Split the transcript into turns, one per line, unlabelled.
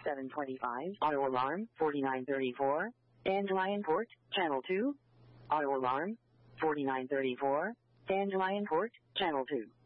725. Auto alarm 4934. Dandelion Port, Channel 2. Auto alarm 4934. Dandelion Port, Channel 2.